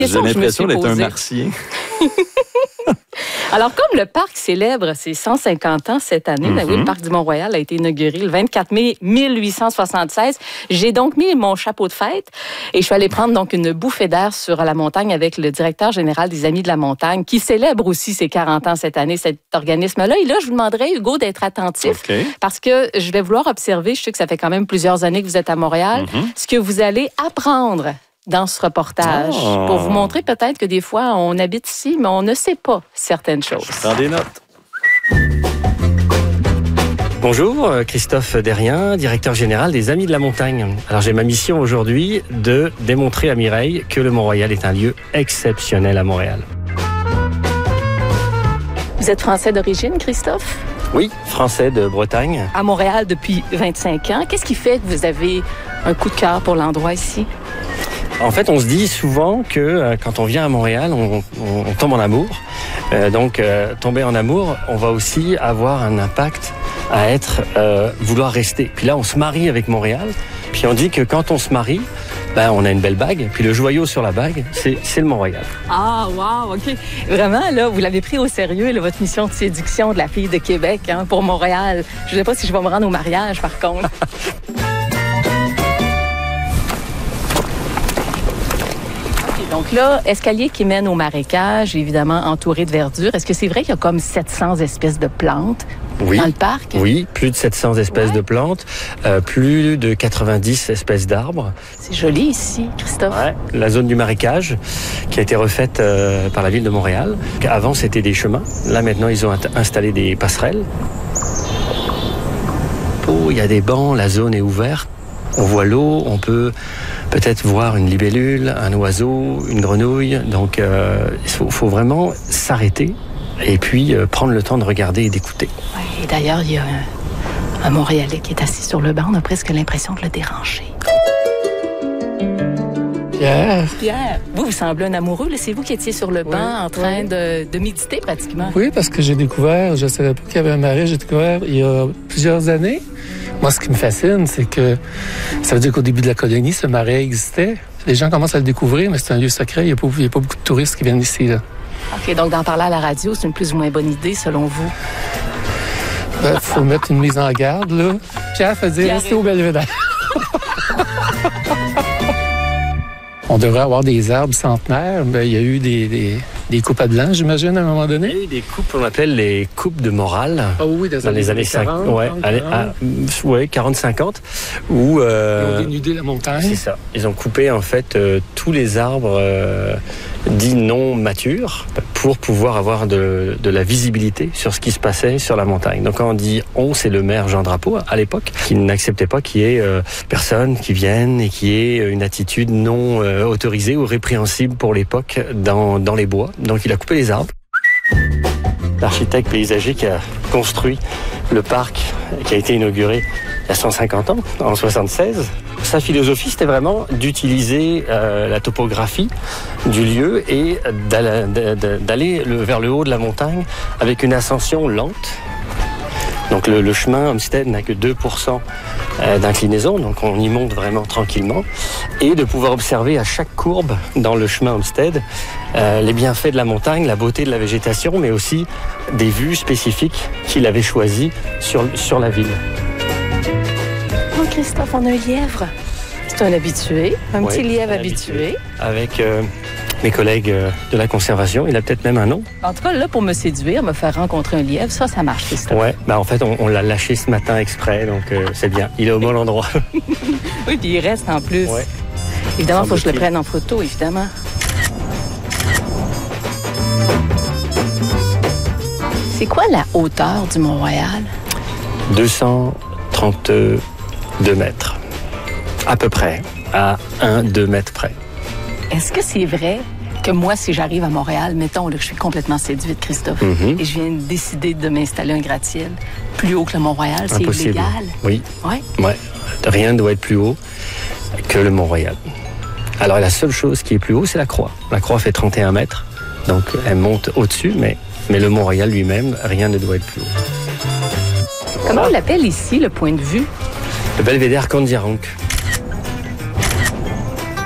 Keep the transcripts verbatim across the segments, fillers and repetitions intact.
J'ai l'impression d'être un martien. Alors, comme le parc célèbre ses cent cinquante ans cette année, mm-hmm. ben oui, le parc du Mont-Royal a été inauguré le vingt-quatre mai mille huit cent soixante-seize. J'ai donc mis mon chapeau de fête et je suis allée prendre donc une bouffée d'air sur la montagne avec le directeur général des Amis de la Montagne, qui célèbre aussi ses quarante ans cette année, cet organisme-là. Et là, je vous demanderais, Hugo, d'être attentif okay. parce que je vais vouloir observer, je sais que ça fait quand même plusieurs années que vous êtes à Montréal, mm-hmm. ce que vous allez apprendre dans ce reportage, oh. pour vous montrer peut-être que des fois, on habite ici, mais on ne sait pas certaines choses. Je prends des notes. Bonjour, Christophe Derrien, directeur général des Amis de la Montagne. Alors j'ai ma mission aujourd'hui de démontrer à Mireille que le Mont-Royal est un lieu exceptionnel à Montréal. Vous êtes français d'origine, Christophe? Oui, français de Bretagne. À Montréal depuis vingt-cinq ans. Qu'est-ce qui fait que vous avez un coup de cœur pour l'endroit ici? En fait, on se dit souvent que euh, quand on vient à Montréal, on, on, on tombe en amour. Euh, donc, euh, tomber en amour, on va aussi avoir un impact à être, euh, vouloir rester. Puis là, on se marie avec Montréal. Puis on dit que quand on se marie, ben, on a une belle bague. Puis le joyau sur la bague, c'est, c'est le Mont-Royal. Ah, wow, OK. Vraiment, là, vous l'avez pris au sérieux, là, votre mission de séduction de la fille de Québec, hein, pour Montréal. Je ne sais pas si je vais me rendre au mariage, par contre. Donc là, escalier qui mène au marécage, évidemment entouré de verdure. Est-ce que c'est vrai qu'il y a comme sept cents espèces de plantes oui. dans le parc? Oui, plus de sept cents espèces ouais. de plantes, euh, plus de quatre-vingt-dix espèces d'arbres. C'est joli ici, Christophe. Ouais. La zone du marécage qui a été refaite euh, par la ville de Montréal. Avant, c'était des chemins. Là, maintenant, ils ont installé des passerelles. Oh, il y a des bancs, la zone est ouverte. On voit l'eau, on peut peut-être voir une libellule, un oiseau, une grenouille. Donc, euh, il faut, faut vraiment s'arrêter et puis euh, prendre le temps de regarder et d'écouter. Oui, et d'ailleurs, il y a un, un Montréalais qui est assis sur le banc. On a presque l'impression de le déranger. Pierre. Pierre, vous, vous semblez un amoureux. Là. C'est vous qui étiez sur le banc oui, en train oui. de, de méditer pratiquement. Oui, parce que j'ai découvert, je ne savais pas qu'il y avait un marais, j'ai découvert il y a plusieurs années. Moi, ce qui me fascine, c'est que ça veut dire qu'au début de la colonie, ce marais existait. Les gens commencent à le découvrir, mais c'est un lieu secret. Il n'y a, a pas beaucoup de touristes qui viennent ici. Là. OK, donc d'en parler à la radio, c'est une plus ou moins bonne idée, selon vous? Il ben, faut mettre une mise en garde, là. Pierre fait dire, restez au belvédère. On devrait avoir des arbres centenaires. Ben, il y a eu des, des, des coupes à blanc, j'imagine, à un moment donné. Il y a eu des coupes qu'on appelle les coupes de morale. Ah oui, dans, dans les années cinquante. Ouais, quarante, ouais, quarante cinquante. Où, euh, ils ont dénudé la montagne. C'est ça. Ils ont coupé, en fait, euh, tous les arbres euh, dits non matures pour pouvoir avoir de, de la visibilité sur ce qui se passait sur la montagne. Donc, quand on dit « on », c'est le maire Jean Drapeau, à l'époque, qui n'acceptait pas qu'il y ait euh, personne qui vienne et qui ait une attitude non euh, autorisée ou répréhensible pour l'époque dans, dans les bois. Donc, il a coupé les arbres. L'architecte paysager qui a construit le parc qui a été inauguré il y a cent cinquante ans, en soixante-seize, sa philosophie, c'était vraiment d'utiliser euh, la topographie du lieu et d'aller, d'aller vers le haut de la montagne avec une ascension lente. Donc le, le chemin Homestead n'a que deux pour cent d'inclinaison, donc on y monte vraiment tranquillement. Et de pouvoir observer à chaque courbe dans le chemin Homestead euh, les bienfaits de la montagne, la beauté de la végétation, mais aussi des vues spécifiques qu'il avait choisies sur, sur la ville. Oh Christophe, on a un lièvre. C'est un habitué, un oui, petit lièvre un habitué. habitué. Avec... Euh, mes collègues de la conservation. Il a peut-être même un nom. En tout cas, là, pour me séduire, me faire rencontrer un lièvre, ça, ça marche, Christophe. Ouais, ben en fait, on, on l'a lâché ce matin exprès, donc euh, c'est bien. Il est au bon endroit. Oui, puis il reste en plus. Ouais. Évidemment, il faut que je le prenne en photo, évidemment. C'est quoi la hauteur du Mont-Royal? deux cent trente-deux mètres. À peu près. À un à deux mètres près. Est-ce que c'est vrai que moi, si j'arrive à Montréal, mettons là, que je suis complètement séduite, Christophe, mm-hmm. et je viens de décider de m'installer un gratte-ciel plus haut que le Mont-Royal, c'est impossible. Illégal? Oui. Ouais. Ouais. Rien ne doit être plus haut que le Mont-Royal. Alors, la seule chose qui est plus haut, c'est la croix. La croix fait trente et un mètres, donc elle monte au-dessus, mais, mais le Mont-Royal lui-même, rien ne doit être plus haut. Comment on l'appelle ici, le point de vue? Le belvédère Kondiaronk.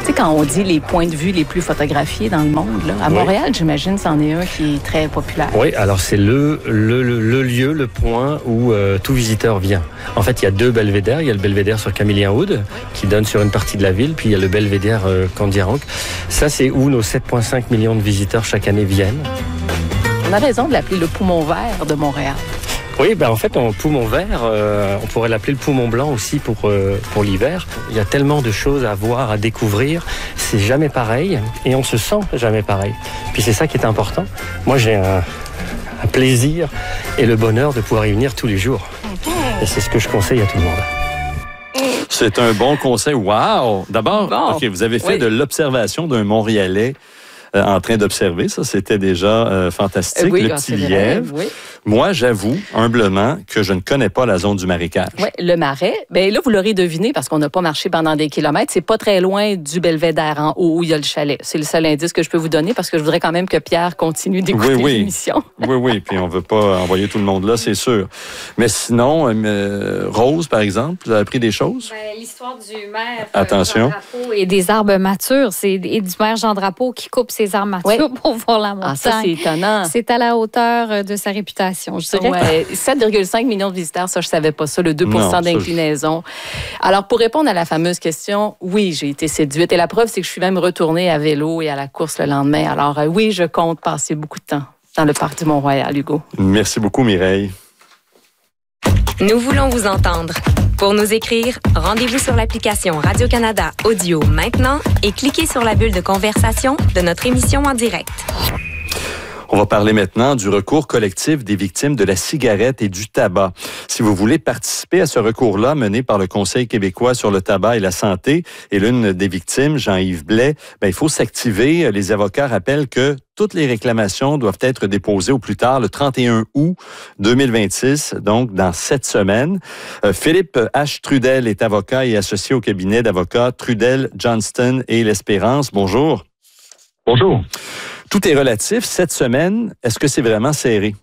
Tu sais, quand on dit les points de vue les plus photographiés dans le monde, là, à Montréal, oui. j'imagine, c'en est un qui est très populaire. Oui, alors c'est le, le, le, le lieu, le point où euh, tout visiteur vient. En fait, il y a deux belvédères. Il y a le belvédère sur Camillien-Aude, qui donne sur une partie de la ville, puis il y a le belvédère euh, Candiaranc. Ça, c'est où nos sept virgule cinq millions de visiteurs chaque année viennent. On a raison de l'appeler le poumon vert de Montréal. Oui, ben en fait, en poumon vert, euh, on pourrait l'appeler le poumon blanc aussi pour euh, pour l'hiver. Il y a tellement de choses à voir, à découvrir. C'est jamais pareil et on se sent jamais pareil. Puis c'est ça qui est important. Moi, j'ai un, un plaisir et le bonheur de pouvoir y venir tous les jours. Et c'est ce que je conseille à tout le monde. C'est un bon conseil. Wow! D'abord, bon. OK, vous avez fait oui. de l'observation d'un Montréalais euh, en train d'observer. Ça, c'était déjà euh, fantastique. Oui, le petit lièvre. Oui. Moi, j'avoue, humblement, que je ne connais pas la zone du marécage. Oui, le marais. Bien là, vous l'aurez deviné parce qu'on n'a pas marché pendant des kilomètres. C'est pas très loin du belvédère en haut où il y a le chalet. C'est le seul indice que je peux vous donner parce que je voudrais quand même que Pierre continue d'écouter oui, oui. l'émission. Oui, oui. Puis on veut pas envoyer tout le monde là, c'est sûr. Mais sinon, euh, Rose, par exemple, vous avez appris des choses? Bien, l'histoire du maire Attention. Jean Drapeau et des arbres matures. C'est et du maire Jean Drapeau qui coupe ses arbres matures oui. pour voir la montagne. Ah, ça, c'est étonnant. C'est à la hauteur de sa réputation, je dirais. Ouais. sept virgule cinq millions de visiteurs, ça, je savais pas ça, le deux pour cent non, d'inclinaison. Je... Alors, pour répondre à la fameuse question, oui, j'ai été séduite. Et la preuve, c'est que je suis même retournée à vélo et à la course le lendemain. Alors, euh, oui, je compte passer beaucoup de temps dans le parc du Mont-Royal, Hugo. Merci beaucoup, Mireille. Nous voulons vous entendre. Pour nous écrire, rendez-vous sur l'application Radio-Canada Audio maintenant et cliquez sur la bulle de conversation de notre émission en direct. On va parler maintenant du recours collectif des victimes de la cigarette et du tabac. Si vous voulez participer à ce recours-là mené par le Conseil québécois sur le tabac et la santé et l'une des victimes, Jean-Yves Blais, ben, il faut s'activer. Les avocats rappellent que toutes les réclamations doivent être déposées au plus tard le trente et un août deux mille vingt-six, donc dans sept semaines. Euh, Philippe H. Trudel est avocat et associé au cabinet d'avocats Trudel, Johnston et L'Espérance. Bonjour. Bonjour. Tout est relatif. Cette semaine, est-ce que c'est vraiment serré?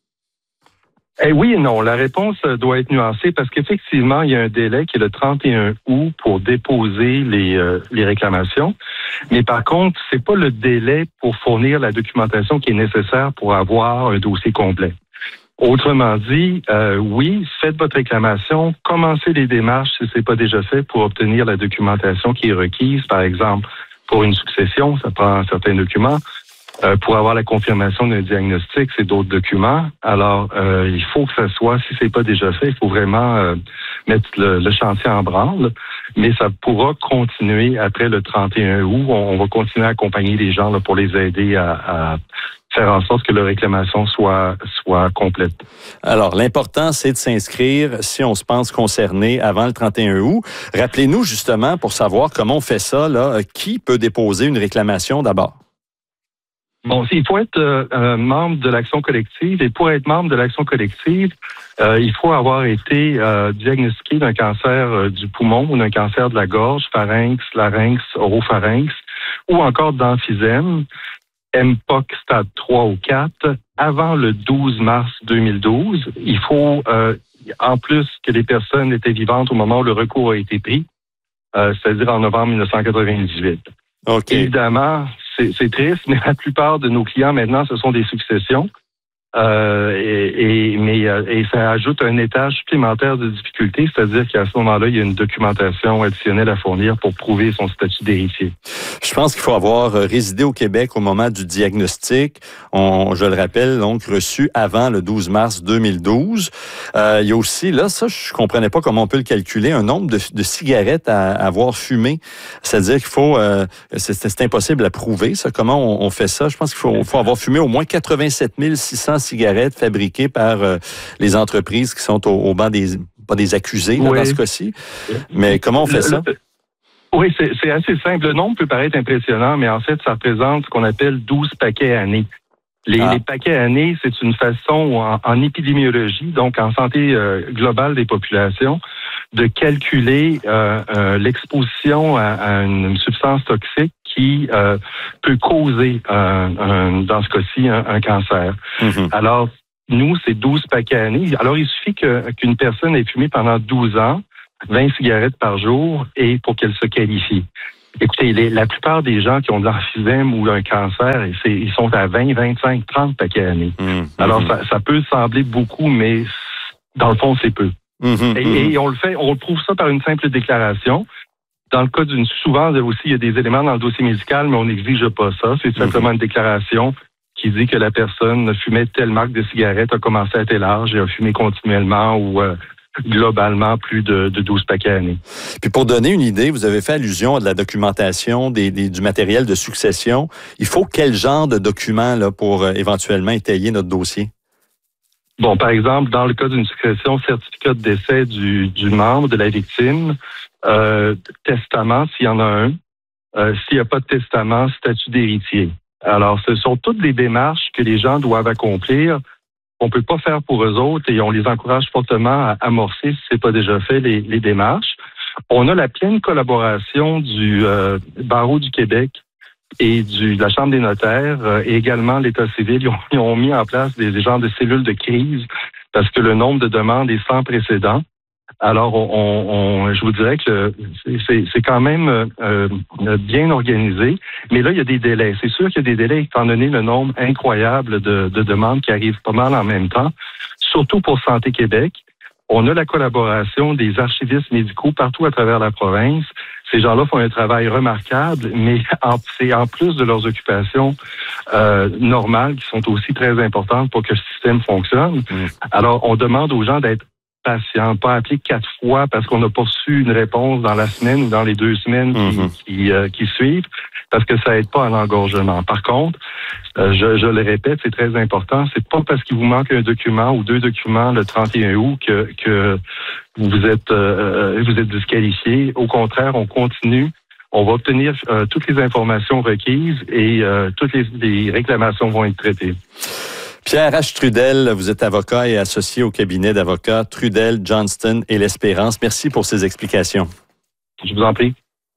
Eh oui et non. La réponse doit être nuancée parce qu'effectivement, il y a un délai qui est le trente et un août pour déposer les, euh, les réclamations. Mais par contre, c'est pas le délai pour fournir la documentation qui est nécessaire pour avoir un dossier complet. Autrement dit, euh, oui, faites votre réclamation, commencez les démarches si c'est pas déjà fait pour obtenir la documentation qui est requise. Par exemple, pour une succession, ça prend certains documents. Euh, pour avoir la confirmation d'un diagnostic, c'est d'autres documents. Alors, euh, il faut que ça soit, si c'est pas déjà fait, il faut vraiment euh, mettre le, le chantier en branle. Mais ça pourra continuer après le trente et un août. On va continuer à accompagner les gens là, pour les aider à, à faire en sorte que leur réclamation soit soit complète. Alors, l'important, c'est de s'inscrire si on se pense concerné avant le trente et un août. Rappelez-nous justement, pour savoir comment on fait ça, là, qui peut déposer une réclamation d'abord? Bon, il faut être euh, membre de l'action collective et pour être membre de l'action collective, euh, il faut avoir été euh, diagnostiqué d'un cancer euh, du poumon ou d'un cancer de la gorge, pharynx, larynx, oropharynx ou encore d'emphysème, M P O C stade trois ou quatre, avant le douze mars deux mille douze. Il faut, euh, en plus que les personnes étaient vivantes au moment où le recours a été pris, euh, c'est-à-dire en novembre mille neuf cent quatre-vingt-dix-huit. Okay. Évidemment, c'est, c'est triste, mais la plupart de nos clients maintenant, ce sont des successions. Euh, et, et, mais, et ça ajoute un étage supplémentaire de difficulté, c'est-à-dire qu'à ce moment-là, il y a une documentation additionnelle à fournir pour prouver son statut d'héritier. Je pense qu'il faut avoir résidé au Québec au moment du diagnostic. On, je le rappelle, donc reçu avant le douze mars deux mille douze. Euh, il y a aussi, là, ça, je comprenais pas comment on peut le calculer, un nombre de, de cigarettes à, à avoir fumé. C'est-à-dire qu'il faut, euh, c'est, c'est impossible à prouver, ça. Comment on, on fait ça? Je pense qu'il faut, faut avoir fumé au moins quatre-vingt-sept mille six cents cigarettes fabriquées par euh, les entreprises qui sont au, au banc des, pas des accusés, là, oui. Dans ce cas-ci. Mais comment on fait le, ça? Le, oui, c'est, c'est assez simple. Le nombre peut paraître impressionnant, mais en fait, ça représente ce qu'on appelle douze paquets années. Les, ah. les paquets années, c'est une façon en, en épidémiologie, donc en santé euh, globale des populations, de calculer euh, euh, l'exposition à, à une substance toxique qui euh, peut causer, euh, un, dans ce cas-ci, un, un cancer. Mm-hmm. Alors, nous, c'est douze paquets années. Alors, il suffit que, qu'une personne ait fumé pendant douze ans, vingt cigarettes par jour, et pour qu'elle se qualifie. Écoutez, les, la plupart des gens qui ont de l'emphysème ou un cancer, c'est, ils sont à vingt, vingt-cinq, trente paquets à l'année. Mmh, Alors, mmh. ça, ça peut sembler beaucoup, mais dans le fond, c'est peu. Mmh, et, mmh. et on le fait, on le prouve ça par une simple déclaration. Dans le cas d'une, souvent aussi, il y a des éléments dans le dossier médical, mais on n'exige pas ça. C'est simplement mmh. une déclaration qui dit que la personne fumait telle marque de cigarettes, a commencé à tel âge et a fumé continuellement ou euh, globalement plus de, de douze paquets à l'année. Puis pour donner une idée, vous avez fait allusion à de la documentation, des, des, du matériel de succession. Il faut quel genre de document là, pour euh, éventuellement étayer notre dossier? Bon, par exemple, dans le cas d'une succession, certificat de décès du, du membre, de la victime, euh, testament, s'il y en a un, euh, s'il n'y a pas de testament, statut d'héritier. Alors, ce sont toutes des démarches que les gens doivent accomplir. On ne peut pas faire pour eux autres et on les encourage fortement à amorcer, si ce n'est pas déjà fait, les, les démarches. On a la pleine collaboration du euh, Barreau du Québec et du, de la Chambre des notaires euh, et également l'État civil. Ils ont, ils ont mis en place des, des genres de cellules de crise parce que le nombre de demandes est sans précédent. Alors, on, on, je vous dirais que c'est, c'est quand même euh, bien organisé, mais là, il y a des délais. C'est sûr qu'il y a des délais étant donné le nombre incroyable de, de demandes qui arrivent pas mal en même temps, surtout pour Santé Québec. On a la collaboration des archivistes médicaux partout à travers la province. Ces gens-là font un travail remarquable, mais en, c'est en plus de leurs occupations euh, normales qui sont aussi très importantes pour que le système fonctionne. Mmh. Alors, on demande aux gens d'être patient, pas appeler quatre fois parce qu'on n'a pas reçu une réponse dans la semaine ou dans les deux semaines qui, mm-hmm. qui, euh, qui suivent, parce que ça aide pas à l'engorgement. Par contre, euh, je, je le répète, c'est très important, c'est pas parce qu'il vous manque un document ou deux documents le trente et un août que, que vous êtes euh, vous êtes disqualifié. Au contraire, on continue. On va obtenir euh, toutes les informations requises et euh, toutes les, les réclamations vont être traitées. Pierre H. Trudel, vous êtes avocat et associé au cabinet d'avocats Trudel, Johnston et L'Espérance. Merci pour ces explications. Je vous en prie.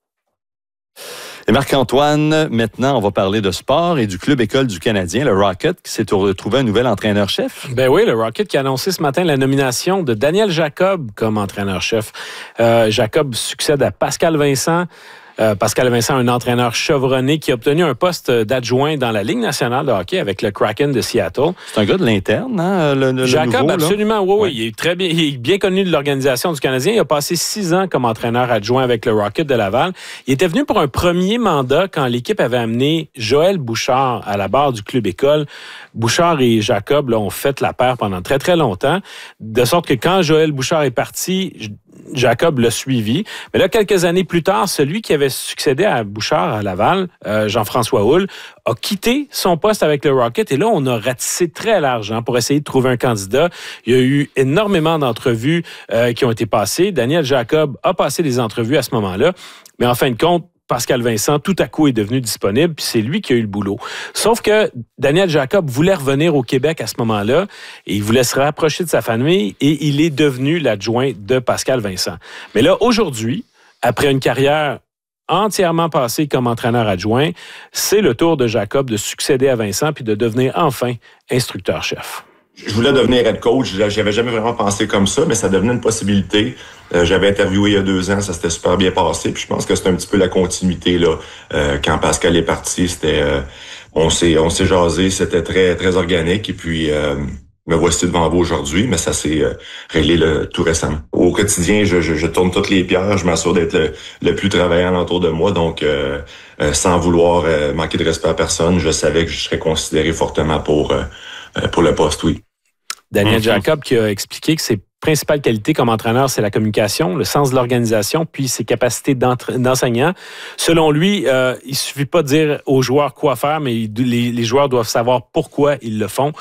Et Marc-Antoine, maintenant, on va parler de sport et du club école du Canadien, le Rocket, qui s'est trouvé un nouvel entraîneur-chef. Ben oui, le Rocket qui a annoncé ce matin la nomination de Daniel Jacob comme entraîneur-chef. Euh, Jacob succède à Pascal Vincent. Euh, Pascal Vincent, un entraîneur chevronné qui a obtenu un poste d'adjoint dans la Ligue nationale de hockey avec le Kraken de Seattle. C'est un gars de l'interne, hein, le, le Jacob, nouveau, absolument, oui, ouais. oui. Il est très bien, il est bien connu de l'organisation du Canadien. Il a passé six ans comme entraîneur adjoint avec le Rocket de Laval. Il était venu pour un premier mandat quand l'équipe avait amené Joël Bouchard à la barre du club école. Bouchard et Jacob là, ont fait la paire pendant très, très longtemps. De sorte que quand Joël Bouchard est parti, Jacob l'a suivi. Mais là, quelques années plus tard, celui qui avait succédé à Bouchard à Laval, euh, Jean-François Houle, a quitté son poste avec le Rocket. Et là, on a ratissé très large hein, pour essayer de trouver un candidat. Il y a eu énormément d'entrevues euh, qui ont été passées. Daniel Jacob a passé des entrevues à ce moment-là. Mais en fin de compte, Pascal Vincent, tout à coup, est devenu disponible, puis c'est lui qui a eu le boulot. Sauf que Daniel Jacob voulait revenir au Québec à ce moment-là, et il voulait se rapprocher de sa famille, et il est devenu l'adjoint de Pascal Vincent. Mais là, aujourd'hui, après une carrière entièrement passée comme entraîneur adjoint, c'est le tour de Jacob de succéder à Vincent, puis de devenir enfin instructeur-chef. Je voulais devenir head coach. J'avais jamais vraiment pensé comme ça, mais ça devenait une possibilité. Euh, j'avais interviewé il y a deux ans, ça s'était super bien passé. Puis je pense que c'est un petit peu la continuité là. Euh, quand Pascal est parti, c'était, euh, on s'est, on s'est jasé, c'était très, très organique. Et puis, euh, me voici devant vous aujourd'hui, mais ça s'est euh, réglé le, tout récemment. Au quotidien, je, je, je tourne toutes les pierres, je m'assure d'être le, le plus travaillant autour de moi. Donc, euh, euh, sans vouloir euh, manquer de respect à personne, je savais que je serais considéré fortement pour euh, pour le poste, oui. Daniel Jacob qui a expliqué que ses principales qualités comme entraîneur, c'est la communication, le sens de l'organisation, puis ses capacités d'enseignant. Selon lui, euh, il suffit pas de dire aux joueurs quoi faire, mais les, les joueurs doivent savoir pourquoi ils le font.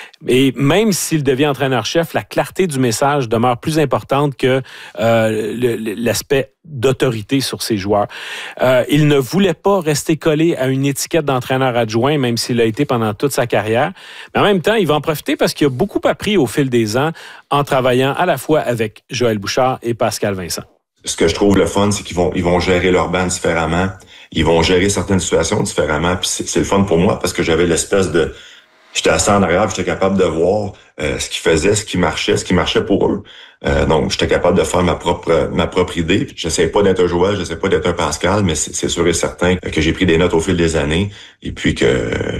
Et même s'il devient entraîneur-chef, la clarté du message demeure plus importante que euh, le, l'aspect d'autorité sur ses joueurs. Euh, il ne voulait pas rester collé à une étiquette d'entraîneur adjoint, même s'il a été pendant toute sa carrière. Mais en même temps, il va en profiter parce qu'il a beaucoup appris au fil des ans en travaillant à la fois avec Joël Bouchard et Pascal Vincent. Ce que je trouve le fun, c'est qu'ils vont ils vont gérer leur bande différemment. Ils vont gérer certaines situations différemment. Puis c'est, c'est le fun pour moi parce que j'avais l'espèce de j'étais assis en arrière, j'étais capable de voir euh, ce qu'ils faisaient, ce qui marchait, ce qui marchait pour eux. Euh, donc, j'étais capable de faire ma propre ma propre idée. J'essaie pas d'être un Joël, j'essaie pas d'être un Pascal, mais c'est, c'est sûr et certain que j'ai pris des notes au fil des années et puis que